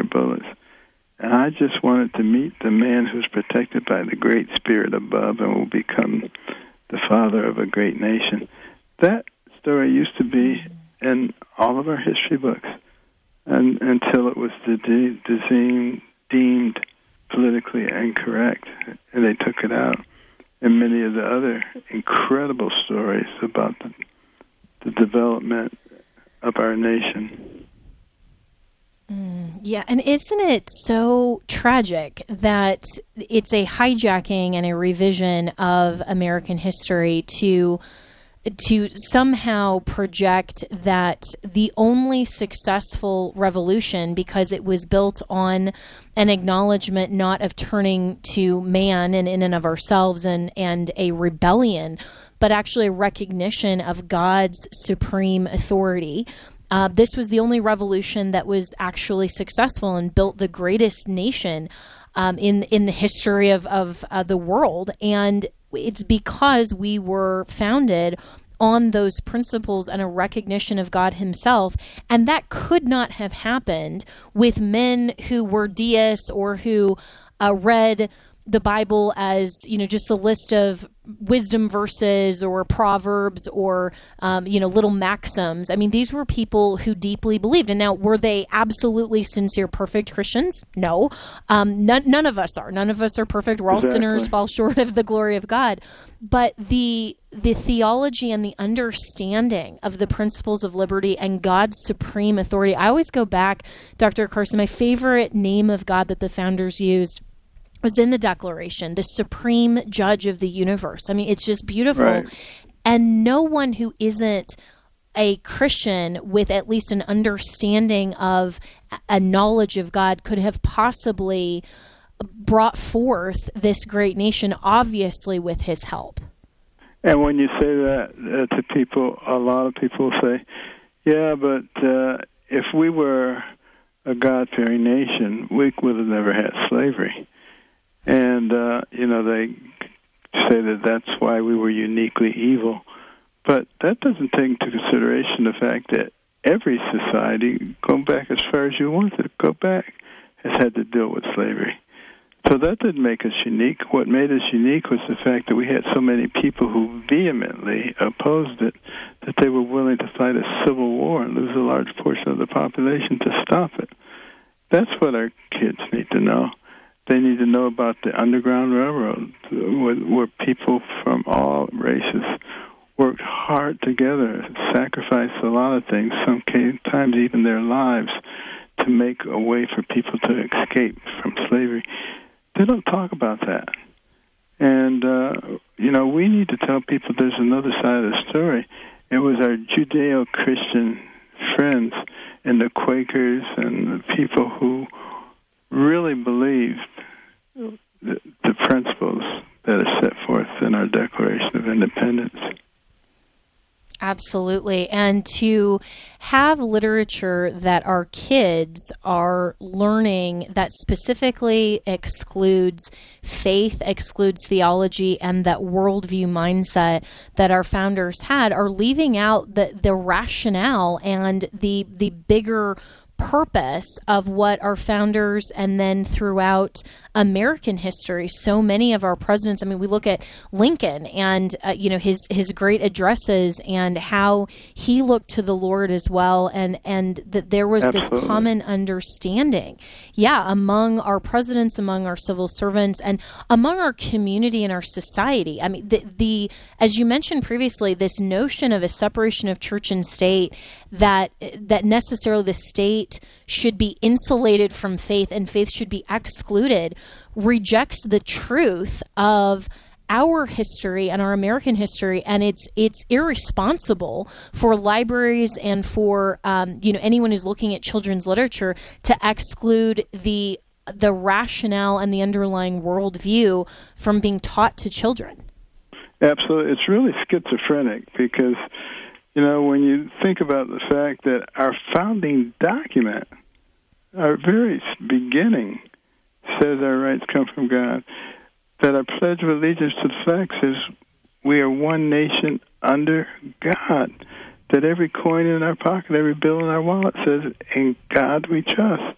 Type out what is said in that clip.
bullets. And I just wanted to meet the man who's protected by the Great Spirit above and will become the father of a great nation. That story used to be in all of our history books until it was deemed politically incorrect, and they took it out. And many of the other incredible stories about the development of our nation. Yeah, and isn't it so tragic that it's a hijacking and a revision of American history to somehow project that the only successful revolution, because it was built on an acknowledgement not of turning to man and in and of ourselves and a rebellion, but actually a recognition of God's supreme authority. This was the only revolution that was actually successful and built the greatest nation in the history of the world. And it's because we were founded on those principles and a recognition of God himself. And that could not have happened with men who were deists or who read the Bible as, just a list of wisdom verses or proverbs or, little maxims. I mean, these were people who deeply believed. And now, were they absolutely sincere, perfect Christians? No. None of us are. None of us are perfect. We're all sinners, fall short of the glory of God. But the theology and the understanding of the principles of liberty and God's supreme authority. I always go back, Dr. Carson, my favorite name of God that the founders used was in the Declaration, the supreme judge of the universe. I mean, it's just beautiful. Right. And no one who isn't a Christian with at least an understanding of a knowledge of God could have possibly brought forth this great nation, obviously with his help. And when you say that to people, a lot of people say, yeah, but if we were a God-fearing nation, we would have never had slavery. And, they say that that's why we were uniquely evil. But that doesn't take into consideration the fact that every society, going back as far as you want to go back, has had to deal with slavery. So that didn't make us unique. What made us unique was the fact that we had so many people who vehemently opposed it that they were willing to fight a civil war and lose a large portion of the population to stop it. That's what our kids need to know. They need to know about the Underground Railroad, where people from all races worked hard together, sacrificed a lot of things, sometimes even their lives, to make a way for people to escape from slavery. They don't talk about that. And, we need to tell people there's another side of the story. It was our Judeo-Christian friends and the Quakers and the people who really believed the principles that are set forth in our Declaration of Independence. Absolutely. And to have literature that our kids are learning that specifically excludes faith, excludes theology, and that worldview mindset that our founders had are leaving out the rationale and the bigger purpose of what our founders and then throughout American history, so many of our presidents, I mean, we look at Lincoln and, his great addresses and how he looked to the Lord as well. And that there was Absolutely. This common understanding, among our presidents, among our civil servants, and among our community and our society. I mean, the as you mentioned previously, this notion of a separation of church and state, that necessarily the state should be insulated from faith and faith should be excluded, rejects the truth of our history and our American history, and it's irresponsible for libraries and for anyone who's looking at children's literature to exclude the rationale and the underlying worldview from being taught to children. Absolutely, it's really schizophrenic because when you think about the fact that our founding document, our very beginning, says our rights come from God, that our Pledge of Allegiance to the flag says we are one nation under God, that every coin in our pocket, every bill in our wallet says, in God we trust.